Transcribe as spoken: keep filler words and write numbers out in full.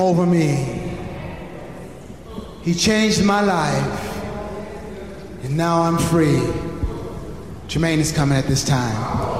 over me. He changed my life, and now I'm free. Jermaine is coming at this time.